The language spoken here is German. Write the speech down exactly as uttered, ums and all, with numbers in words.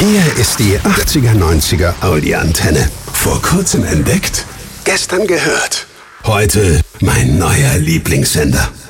Hier ist die achtziger neunziger Audi-Antenne. Vor kurzem entdeckt, gestern gehört. Heute mein neuer Lieblingssender.